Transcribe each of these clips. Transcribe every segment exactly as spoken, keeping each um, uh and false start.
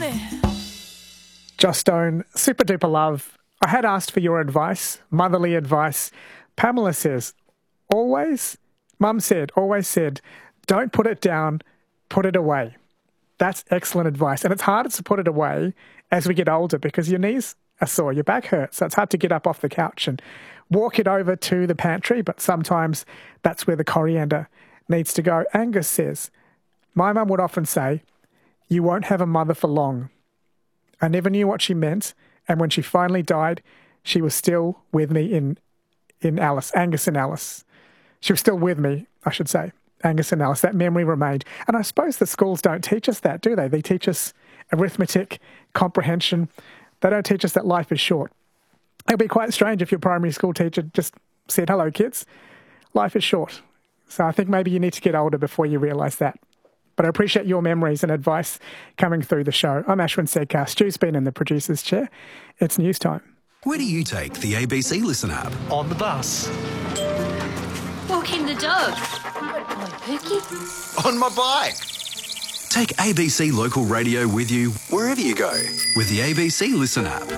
money. Joss Stone, super duper love. I had asked for your advice, motherly advice. Pamela says, always, Mum said, always said, don't put it down, put it away. That's excellent advice. And it's harder to put it away as we get older because your knees are sore, your back hurts. So it's hard to get up off the couch and walk it over to the pantry, but sometimes that's where the coriander needs to go. Angus says, my mum would often say, you won't have a mother for long. I never knew what she meant, and when she finally died, she was still with me in in Alice, Angus and Alice. She was still with me, I should say, Angus and Alice. That memory remained. And I suppose the schools don't teach us that, do they? They teach us arithmetic, comprehension. They don't teach us that life is short. It would be quite strange if your primary school teacher just said, hello, kids, life is short. So I think maybe you need to get older before you realise that. But I appreciate your memories and advice coming through the show. I'm Ashwin Sedkar. Stu's been in the producer's chair. It's news time. Where do you take the A B C Listen app? On the bus. Walking the dog. On Pookie. On my bike. Take A B C Local Radio with you wherever you go with the A B C Listen app.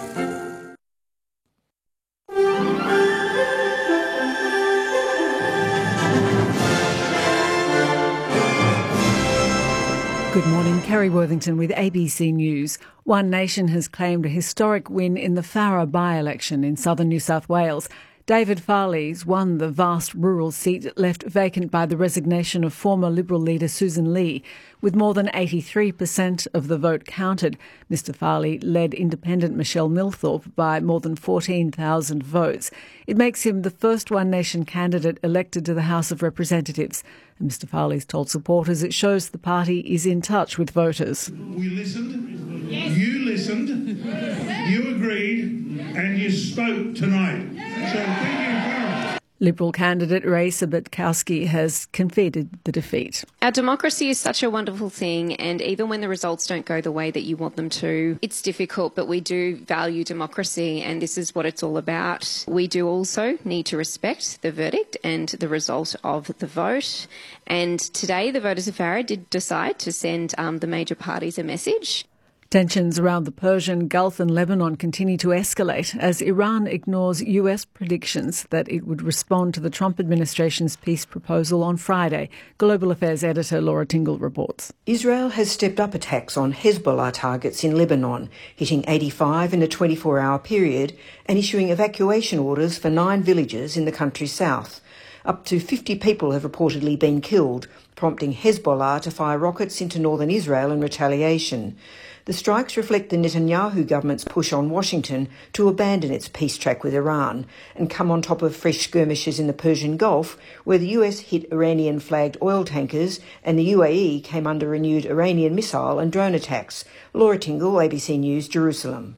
Good morning, Kerry Worthington with A B C News. One Nation has claimed a historic win in the Farrer by-election in southern New South Wales. David Farley's won the vast rural seat left vacant by the resignation of former Liberal leader Susan Lee. With more than eighty-three percent of the vote counted, Mr Farley led independent Michelle Milthorpe by more than fourteen thousand votes. It makes him the first One Nation candidate elected to the House of Representatives. And Mr Farley's told supporters it shows the party is in touch with voters. We listened, yes. You listened, you agreed, and you spoke tonight. So thank you, Farrell. Liberal candidate Raisa Butkowski has conceded the defeat. Our democracy is such a wonderful thing, and even when the results don't go the way that you want them to, it's difficult, but we do value democracy, and this is what it's all about. We do also need to respect the verdict and the result of the vote. And today, the voters of Farrer did decide to send um, the major parties a message. Tensions around the Persian Gulf and Lebanon continue to escalate as Iran ignores U S predictions that it would respond to the Trump administration's peace proposal on Friday. Global Affairs editor Laura Tingle reports. Israel has stepped up attacks on Hezbollah targets in Lebanon, hitting eighty-five in a twenty-four hour period and issuing evacuation orders for nine villages in the country's south. Up to fifty people have reportedly been killed, prompting Hezbollah to fire rockets into northern Israel in retaliation. The strikes reflect the Netanyahu government's push on Washington to abandon its peace track with Iran and come on top of fresh skirmishes in the Persian Gulf, where the U S hit Iranian-flagged oil tankers and the U A E came under renewed Iranian missile and drone attacks. Laura Tingle, A B C News, Jerusalem.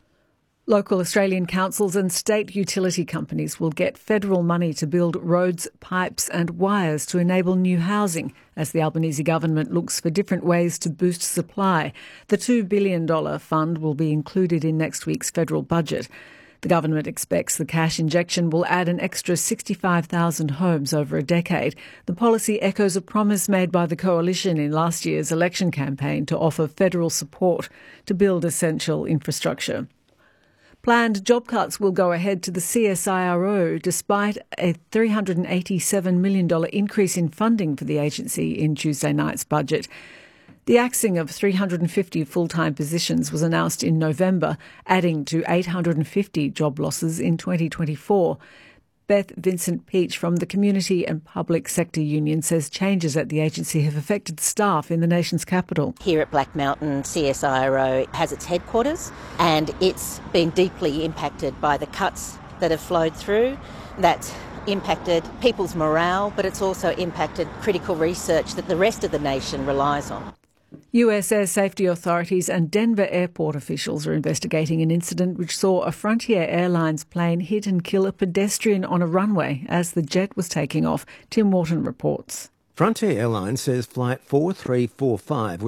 Local Australian councils and state utility companies will get federal money to build roads, pipes and wires to enable new housing as the Albanese government looks for different ways to boost supply. The two billion dollars fund will be included in next week's federal budget. The government expects the cash injection will add an extra sixty-five thousand homes over a decade. The policy echoes a promise made by the coalition in last year's election campaign to offer federal support to build essential infrastructure. Planned job cuts will go ahead to the C S I R O despite a three hundred eighty-seven million dollars increase in funding for the agency in Tuesday night's budget. The axing of three hundred fifty full-time positions was announced in November, adding to eight hundred fifty job losses in twenty twenty-four. Beth Vincent-Peach from the Community and Public Sector Union says changes at the agency have affected staff in the nation's capital. Here at Black Mountain, C S I R O has its headquarters and it's been deeply impacted by the cuts that have flowed through. That's impacted people's morale, but it's also impacted critical research that the rest of the nation relies on. U S air safety authorities and Denver airport officials are investigating an incident which saw a Frontier Airlines plane hit and kill a pedestrian on a runway as the jet was taking off. Tim Wharton reports. Frontier Airlines says Flight four three four five,